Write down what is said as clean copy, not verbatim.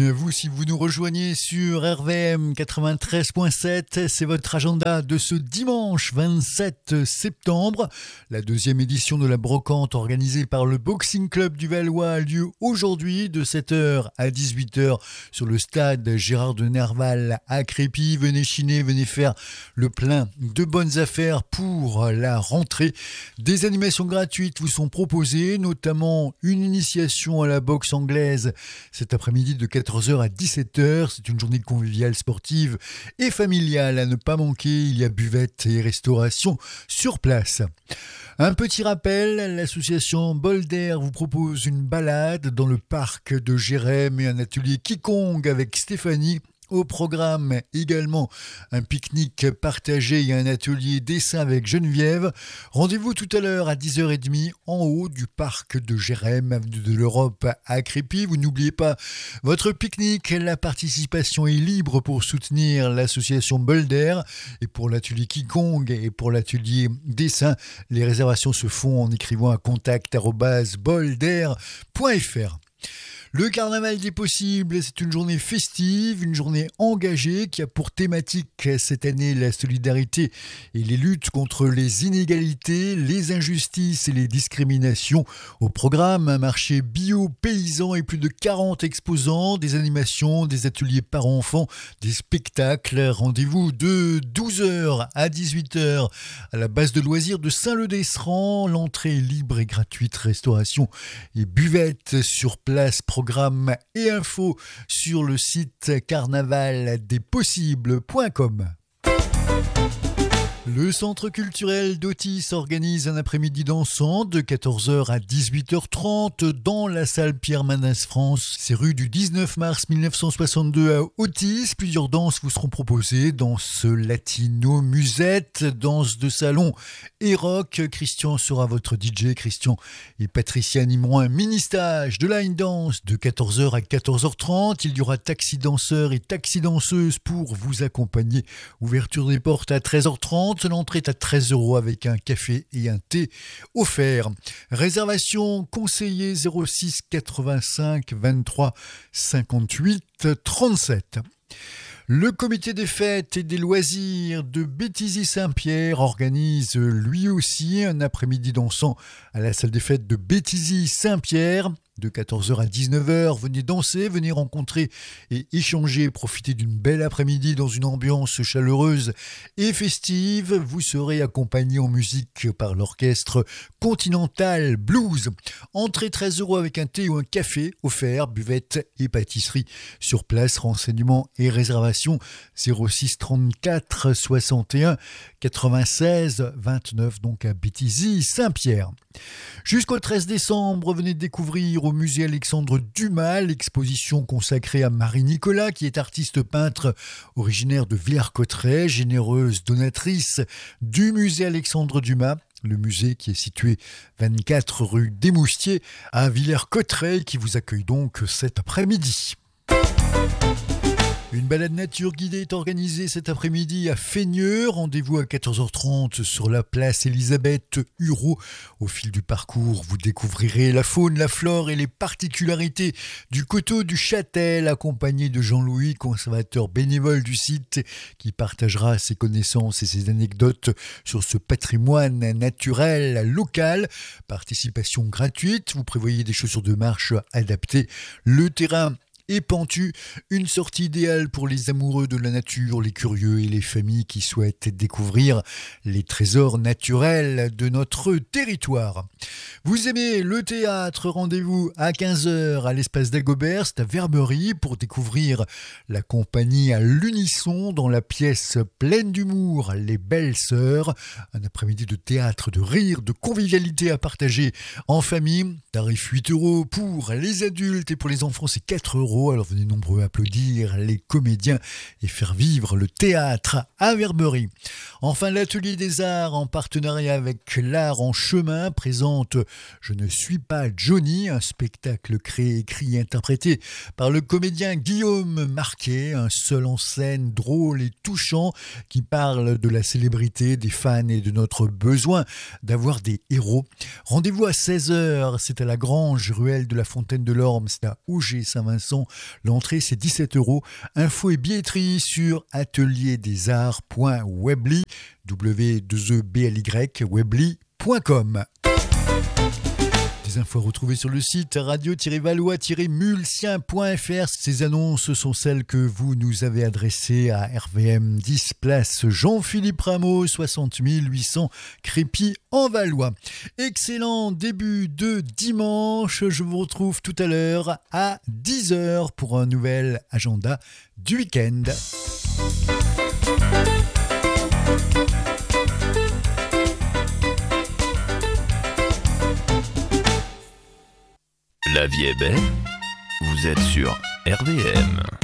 Bienvenue à vous si vous nous rejoignez sur RVM 93.7. C'est votre agenda de ce dimanche 27 septembre. La deuxième édition de la brocante organisée par le Boxing Club du Valois a lieu aujourd'hui de 7h à 18h sur le stade Gérard de Nerval à Crépy. Venez chiner, venez faire le plein de bonnes affaires pour la rentrée. Des animations gratuites vous sont proposées, notamment une initiation à la boxe anglaise cet après-midi de 14h à 17h. C'est une journée conviviale, sportive et familiale à ne pas manquer. Il y a buvette et restauration sur place. Un petit rappel, l'association Bolder vous propose une balade dans le parc de Jérém et un atelier Qigong avec Stéphanie. Au programme également un pique-nique partagé et un atelier dessin avec Geneviève. Rendez-vous tout à l'heure à 10h30 en haut du parc de Jérém, avenue de l'Europe à Crépy. Vous n'oubliez pas votre pique-nique. La participation est libre pour soutenir l'association Bolder. Et pour l'atelier Qigong et pour l'atelier dessin, les réservations se font en écrivant à contact@bolder.fr. Le carnaval des possibles, c'est une journée festive, une journée engagée qui a pour thématique cette année la solidarité et les luttes contre les inégalités, les injustices et les discriminations. Au programme, un marché bio-paysan et plus de 40 exposants, des animations, des ateliers parents-enfants, des spectacles. Rendez-vous de 12h à 18h à la base de loisirs de Saint-Leu-d'Esserand. L'entrée est libre et gratuite, restauration et buvette sur place. Programme et infos sur le site carnavaldespossibles.com. Le centre culturel d'Otis organise un après-midi dansant de 14h à 18h30 dans la salle Pierre Manès France. C'est rue du 19 mars 1962 à Otis. Plusieurs danses vous seront proposées. Danse latino, musette, danse de salon et rock. Christian sera votre DJ. Christian et Patricia animeront un mini-stage de line dance de 14h à 14h30. Il y aura taxi danseurs et taxi danseuses pour vous accompagner. Ouverture des portes à 13h30. L'entrée est à 13 € avec un café et un thé offert. Réservation conseiller 06 85 23 58 37. Le comité des fêtes et des loisirs de Béthisy-Saint-Pierre organise lui aussi un après-midi dansant à la salle des fêtes de Béthisy-Saint-Pierre. De 14h à 19h, venez danser, venez rencontrer et échanger, profiter d'une belle après-midi dans une ambiance chaleureuse et festive. Vous serez accompagné en musique par l'orchestre Continental Blues. Entrée 13 € avec un thé ou un café offert, buvette et pâtisserie. Sur place, renseignements et réservations 06 34 61 96 29, donc à Béthisy-Saint-Pierre. Jusqu'au 13 décembre, venez découvrir au musée Alexandre Dumas l'exposition consacrée à Marie Nicolas, qui est artiste peintre originaire de Villers-Cotterêts, généreuse donatrice du musée Alexandre Dumas. Le musée qui est situé 24 rue des Moustiers à Villers-Cotterêts, qui vous accueille donc cet après-midi. Une balade nature guidée est organisée cet après-midi à Feigneux. Rendez-vous à 14h30 sur la place Elisabeth Hureau. Au fil du parcours, vous découvrirez la faune, la flore et les particularités du coteau du Châtel, accompagné de Jean-Louis, conservateur bénévole du site, qui partagera ses connaissances et ses anecdotes sur ce patrimoine naturel local. Participation gratuite, vous prévoyez des chaussures de marche adaptées. Le terrain et pentu, une sortie idéale pour les amoureux de la nature, les curieux et les familles qui souhaitent découvrir les trésors naturels de notre territoire. Vous aimez le théâtre, rendez-vous à 15h à l'espace d'Agobert, c'est à Verberie, pour découvrir la compagnie à l'unisson dans la pièce pleine d'humour Les Belles Sœurs. Un après-midi de théâtre, de rire, de convivialité à partager en famille. Tarif 8 € pour les adultes et pour les enfants c'est 4 €. Alors venez nombreux applaudir les comédiens et faire vivre le théâtre à Verberie. Enfin, l'Atelier des Arts en partenariat avec l'Art en Chemin présente Je ne suis pas Johnny, un spectacle créé, écrit et interprété par le comédien Guillaume Marquet, un seul en scène drôle et touchant qui parle de la célébrité, des fans et de notre besoin d'avoir des héros. Rendez-vous à 16h, c'est à la Grange, ruelle de la Fontaine de l'Orme, c'est à Auger-Saint-Vincent. ans. L'entrée, c'est 17 €. Infos et billetterie sur atelierdesarts.webly, W2EBLY, webly.com. Des infos à retrouver sur le site radio-valois-mulsien.fr. Ces annonces sont celles que vous nous avez adressées à RVM 10 place Jean-Philippe Rameau, 60 800 Crépy en Valois. Excellent début de dimanche. Je vous retrouve tout à l'heure à 10h pour un nouvel agenda du week-end. La vie est belle, vous êtes sur RVM.